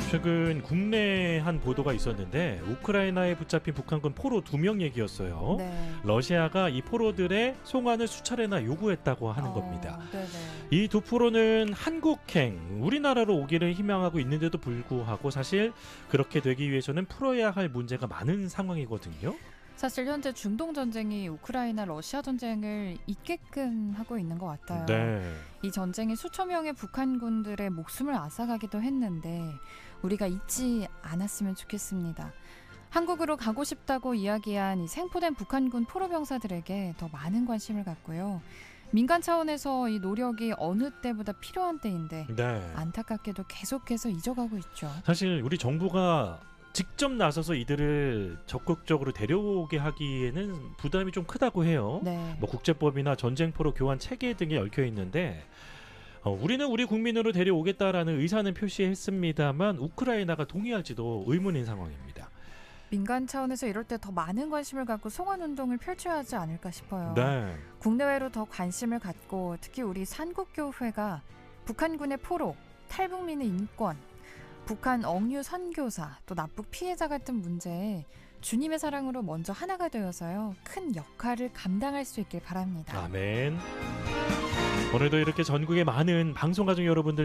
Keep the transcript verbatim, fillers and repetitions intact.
최근 국내 한 보도가 있었는데 우크라이나에 붙잡힌 북한군 포로 두 명 얘기였어요. 네. 러시아가 이 포로들의 송환을 수차례나 요구했다고 하는 어, 겁니다. 네네. 이 두 포로는 한국행, 우리나라로 오기를 희망하고 있는데도 불구하고 사실 그렇게 되기 위해서는 풀어야 할 문제가 많은 상황이거든요. 사실 현재 중동 전쟁이 우크라이나 러시아 전쟁을 잇게끔 하고 있는 것 같아요. 네. 이 전쟁이 수천 명의 북한군들의 목숨을 앗아가기도 했는데 우리가 잊지 않았으면 좋겠습니다. 한국으로 가고 싶다고 이야기한 이 생포된 북한군 포로병사들에게 더 많은 관심을 갖고요. 민간 차원에서 이 노력이 어느 때보다 필요한 때인데 네. 안타깝게도 계속해서 잊어가고 있죠. 사실 우리 정부가 직접 나서서 이들을 적극적으로 데려오게 하기에는 부담이 좀 크다고 해요. 네. 뭐 국제법이나 전쟁포로 교환 체계 등이 얽혀 있는데 어, 우리는 우리 국민으로 데려오겠다라는 의사는 표시했습니다만 우크라이나가 동의할지도 의문인 상황입니다. 민간 차원에서 이럴 때 더 많은 관심을 갖고 송환운동을 펼쳐야 하지 않을까 싶어요. 네. 국내외로 더 관심을 갖고 특히 우리 산국교회가 북한군의 포로, 탈북민의 인권, 북한 억류 선교사, 또 납북 피해자 같은 문제에 주님의 사랑으로 먼저 하나가 되어서요. 큰 역할을 감당할 수 있길 바랍니다. 아멘. 오늘도 이렇게 전국의 많은 방송가족 여러분들